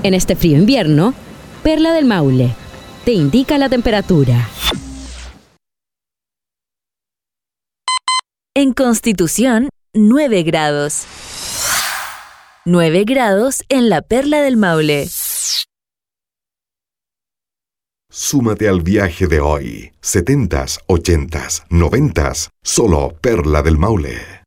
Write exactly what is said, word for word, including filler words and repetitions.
En este frío invierno, Perla del Maule te indica la temperatura. En Constitución, nueve grados. nueve grados en la Perla del Maule. Súmate al viaje de hoy. setentas, ochentas, noventas. Solo Perla del Maule.